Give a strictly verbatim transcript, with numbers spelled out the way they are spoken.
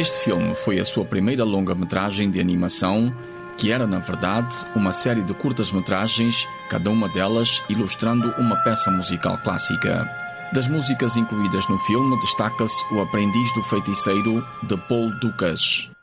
Este filme foi a sua primeira longa-metragem de animação, que era, na verdade, uma série de curtas-metragens, cada uma delas ilustrando uma peça musical clássica. Das músicas incluídas no filme, destaca-se O Aprendiz do Feiticeiro, de Paul Dukas.